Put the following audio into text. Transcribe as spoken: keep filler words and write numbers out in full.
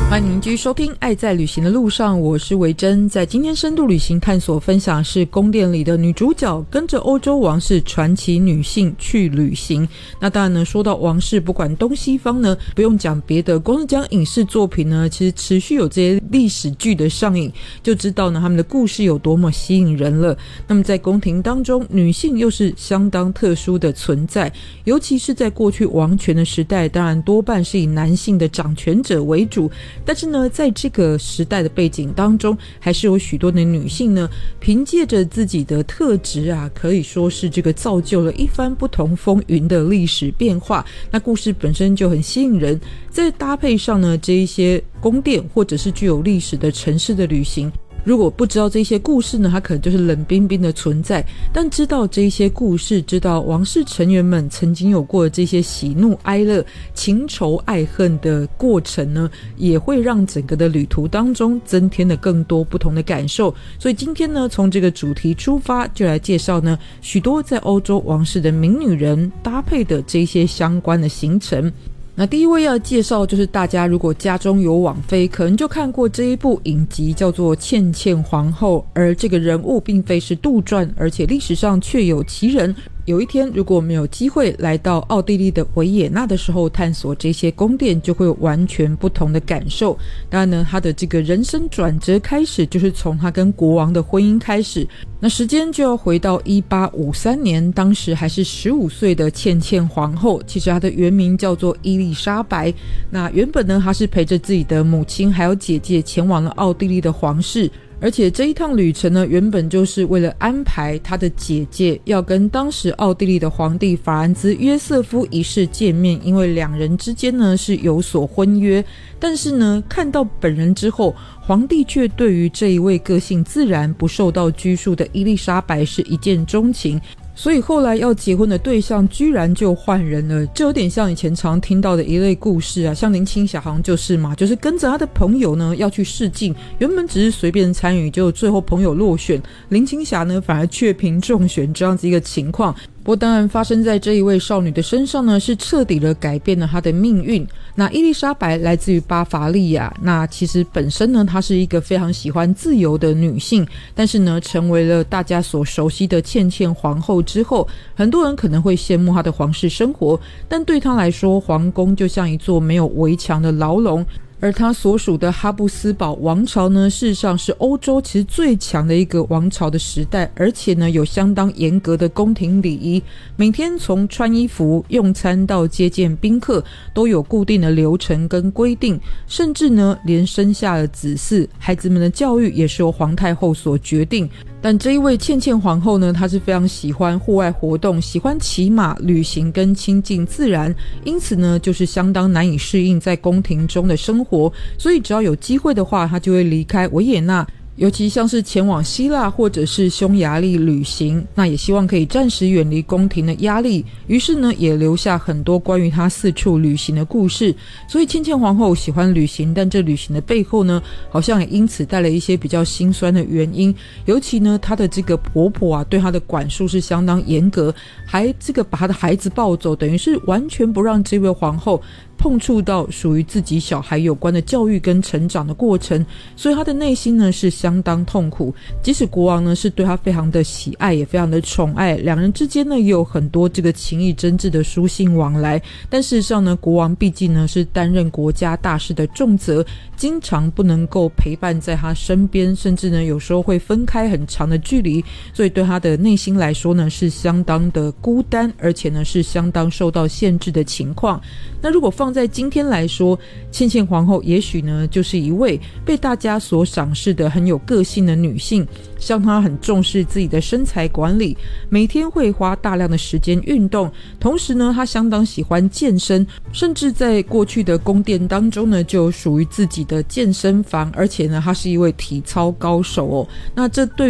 欢迎您继续收听《爱在旅行的路上》，我是维珍。在今天深度旅行探索分享是宫殿里的女主角跟着欧洲王室传奇女性去旅行。那当然呢，说到王室，不管东西方呢，不用讲别的，光是讲影视作品呢，其实持续有这些历史剧的上映，就知道呢他们的故事有多么吸引人了。那么在宫廷当中，女性又是相当特殊的存在，尤其是在过去王权的时代，当然多半是以男性的掌权者为主。但是呢，在这个时代的背景当中，还是有许多的女性呢，凭借着自己的特质啊，可以说是这个造就了一番不同风云的历史变化。那故事本身就很吸引人，再搭配上呢这一些宫殿或者是具有历史的城市的旅行。如果不知道这些故事呢，它可能就是冷冰冰的存在，但知道这些故事，知道王室成员们曾经有过这些喜怒哀乐、情仇爱恨的过程呢，也会让整个的旅途当中增添了更多不同的感受。所以今天呢，从这个主题出发，就来介绍呢许多在欧洲王室的名女人搭配的这些相关的行程。那第一位要介绍就是大家如果家中有网飞，可能就看过这一部影集叫做《倩倩皇后》，而这个人物并非是杜撰，而且历史上确有其人。有一天如果我们有机会来到奥地利的维也纳的时候，探索这些宫殿，就会有完全不同的感受。当然呢，他的这个人生转折开始就是从他跟国王的婚姻开始。那时间就要回到一八五三年，当时还是十五岁的倩倩皇后，其实她的原名叫做伊丽莎白。那原本呢，她是陪着自己的母亲还有姐姐前往了奥地利的皇室，而且这一趟旅程呢，原本就是为了安排她的姐姐要跟当时奥地利的皇帝法兰兹约瑟夫一世见面，因为两人之间呢是有所婚约。但是呢，看到本人之后，皇帝却对于这一位个性自然不受到拘束的伊丽莎白是一见钟情，所以后来要结婚的对象居然就换人了。这有点像以前常听到的一类故事啊，像林青霞好像就是嘛，就是跟着他的朋友呢要去试镜，原本只是随便参与，结果最后朋友落选，林青霞呢反而确评中选，这样子一个情况。不过当然发生在这一位少女的身上呢，是彻底的改变了她的命运。那伊丽莎白来自于巴伐利亚，那其实本身呢，她是一个非常喜欢自由的女性，但是呢，成为了大家所熟悉的倩倩皇后之后，很多人可能会羡慕她的皇室生活，但对她来说，皇宫就像一座没有围墙的牢笼。而他所属的哈布斯堡王朝呢，事实上是欧洲其实最强的一个王朝的时代，而且呢有相当严格的宫廷礼仪，每天从穿衣服、用餐到接见宾客都有固定的流程跟规定，甚至呢连生下了子嗣，孩子们的教育也是由皇太后所决定。但这一位倩倩皇后呢，她是非常喜欢户外活动，喜欢骑马、旅行跟亲近自然，因此呢就是相当难以适应在宫廷中的生活，所以只要有机会的话，她就会离开维也纳，尤其像是前往希腊或者是匈牙利旅行，那也希望可以暂时远离宫廷的压力，于是呢也留下很多关于她四处旅行的故事。所以倩倩皇后喜欢旅行，但这旅行的背后呢，好像也因此带来一些比较心酸的原因，尤其呢她的这个婆婆啊，对她的管束是相当严格，还这个把她的孩子抱走，等于是完全不让这位皇后碰触到属于自己小孩有关的教育跟成长的过程，所以他的内心呢是相当痛苦。即使国王呢是对他非常的喜爱，也非常的宠爱，两人之间呢也有很多这个情谊真挚的书信往来，但事实上呢，国王毕竟呢是担任国家大事的重责，经常不能够陪伴在他身边，甚至呢有时候会分开很长的距离，所以对他的内心来说呢是相当的孤单，而且呢是相当受到限制的情况。那如果放在今天来说，倩倩皇后也许呢就是一位被大家所赏识的很有个性的女性，像她很重视自己的身材管理，每天会花大量的时间运动，同时呢她相当喜欢健身，甚至在过去的宫殿当中呢就有属于自己的健身房，而且呢她是一位体操高手哦。那这对